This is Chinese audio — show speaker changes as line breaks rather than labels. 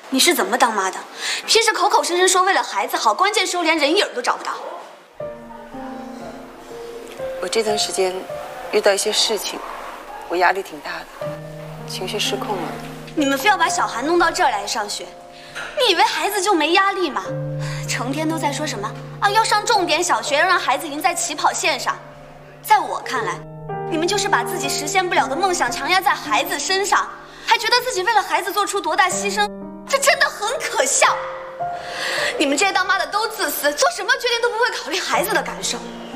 你是怎么当妈的？平时口口声声说为了孩子好，关键时候连人影都找不到。
我这段时间遇到一些事情，我压力挺大的，情绪失控了。
你们非要把小韩弄到这儿来上学，你以为孩子就没压力吗？成天都在说什么啊，要上重点小学，要让孩子赢在起跑线上。在我看来，你们就是把自己实现不了的梦想强压在孩子身上，还觉得自己为了孩子做出多大牺牲，这真的很可笑。你们这些当妈的都自私，做什么决定都不会考虑孩子的感受。